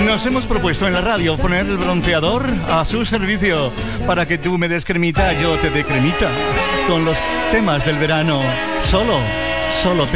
Nos hemos propuesto en la radio poner el bronceador a su servicio para que tú me des cremita, yo te dé cremita. Con los temas del verano, solo